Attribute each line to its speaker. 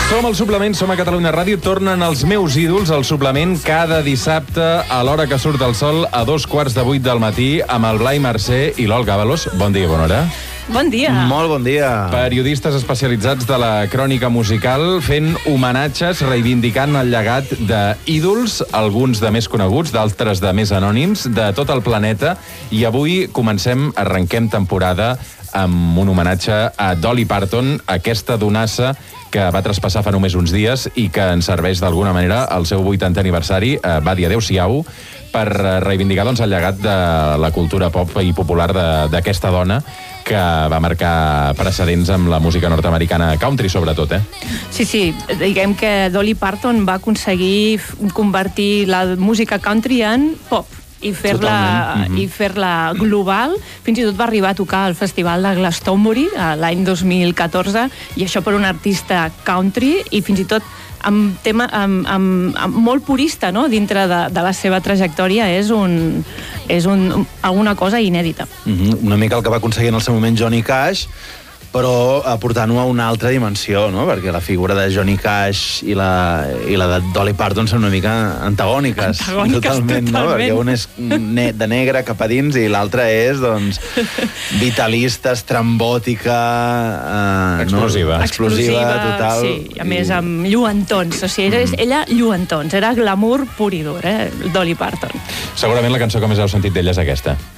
Speaker 1: Som al Suplement, som a Catalunya Ràdio. Tornen els meus ídols al Suplement cada dissabte a l'hora que surt el sol a 7:15 del matí amb el Blai Mercè i l'Olga Ábalos. Bon dia, bona hora.
Speaker 2: Bon dia.
Speaker 3: Molt bon dia.
Speaker 1: Periodistes especialitzats de la crònica musical fent homenatges, reivindicant el llegat d'ídols, alguns de més coneguts, d'altres de més anònims, de tot el planeta. I avui arrenquem temporada amb un homenatge a Dolly Parton, aquesta donassa que va traspassar fa només uns dies i que ens serveix d'alguna manera el seu 80è aniversari. Va dir adeu-siau per reivindicar el llegat de la cultura pop i popular d'aquesta dona que va marcar precedents amb la música nord-americana country, sobretot,
Speaker 2: Sí, diguem que Dolly Parton va aconseguir convertir la música country en pop i fer-la global. Fins i tot va arribar a tocar al Festival de Glastonbury l'any 2014, i això per un artista country i fins i tot amb molt purista, no? Dintre de la seva trajectòria. És alguna cosa inèdita.
Speaker 3: Una mica el que va aconseguir en el seu moment Johnny Cash, però aportant-ho a una altra dimensió, no? Perquè la figura de Johnny Cash i la de Dolly Parton són una mica antagòniques. Totalment. No? Perquè un és de negre cap a dins i l'altre és, doncs, vitalista, estrambòtica,
Speaker 1: explosiva.
Speaker 3: Explosiva, total.
Speaker 2: Sí, a més amb lluentons. O sigui, ella lluentons. Era glamour pur i dur, Dolly Parton.
Speaker 1: Segurament la cançó que més heu sentit d'ella és aquesta.